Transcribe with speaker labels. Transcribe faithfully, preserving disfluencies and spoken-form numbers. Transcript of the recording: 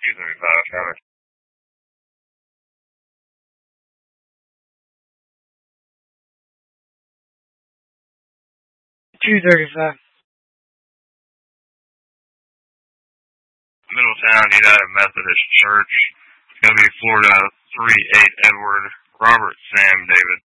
Speaker 1: two thirty-five, Tyler.
Speaker 2: two thirty-five.
Speaker 1: Middletown United Methodist Church. It's going to be Florida three eight Edward, Robert Sam David.